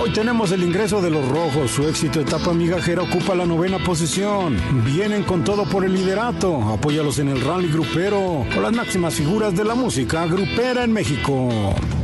Hoy tenemos el ingreso de los rojos. Su éxito etapa migajera ocupa la 9ª posición. Vienen con todo por el liderato. Apóyalos en el rally grupero con las máximas figuras de la música grupera en México.